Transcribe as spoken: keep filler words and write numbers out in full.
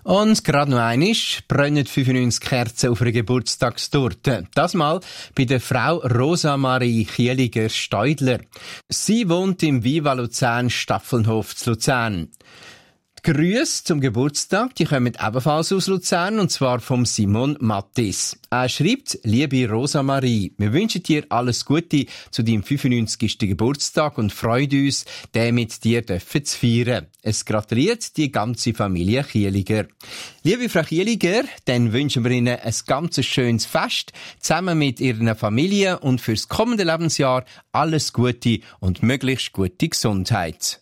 Und gerade noch einmal brennen fünfundneunzig Kerzen auf einer Geburtstagstorte. Das mal bei der Frau Rosa Marie Kieliger-Steudler. Sie wohnt im Viva Luzern Staffelnhof zu Luzern. Die Grüße zum Geburtstag, die kommen ebenfalls aus Luzern, und zwar vom Simon Mattis. Er schreibt: Liebe Rosa Marie, wir wünschen dir alles Gute zu deinem fünfundneunzigsten Geburtstag und freuen uns, den mit dir zu feiern. Es gratuliert die ganze Familie Kieliger. Liebe Frau Kieliger, dann wünschen wir Ihnen ein ganz schönes Fest zusammen mit Ihrer Familie und fürs kommende Lebensjahr alles Gute und möglichst gute Gesundheit.